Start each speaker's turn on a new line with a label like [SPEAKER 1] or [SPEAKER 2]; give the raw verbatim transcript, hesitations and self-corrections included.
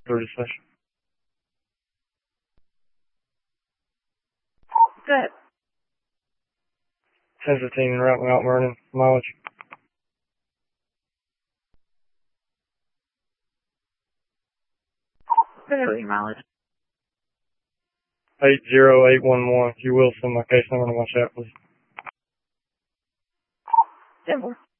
[SPEAKER 1] through the session.
[SPEAKER 2] Good.
[SPEAKER 1] ten fifteen route Mount Vernon, mileage.
[SPEAKER 2] Good mileage.
[SPEAKER 1] eight zero eight one one. If you will, send my case number to my chat, please.
[SPEAKER 2] Simple.